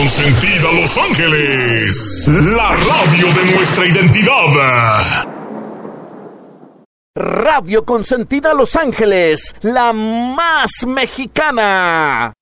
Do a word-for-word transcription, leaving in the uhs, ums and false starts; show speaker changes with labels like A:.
A: Consentida Los Ángeles, la radio de nuestra identidad.
B: Radio Consentida Los Ángeles, la más mexicana.